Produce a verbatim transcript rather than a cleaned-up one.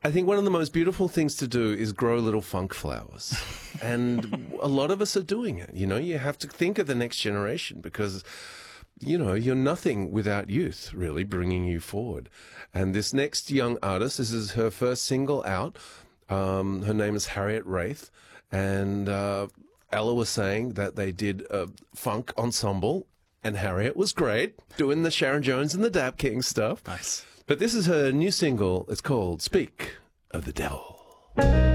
I think one of the most beautiful things to do is grow little funk flowers. And a lot of us are doing it. You know, you have to think of the next generation because, you know, you're nothing without youth, really, bringing you forward. And this next young artist, this is her first single out. Um, her name is Harriet Wraith. And uh, Ella was saying that they did a funk ensemble, and Harriet was great, doing the Sharon Jones and the Dap King stuff. Nice. But this is her new single. It's called Speak of the Devil.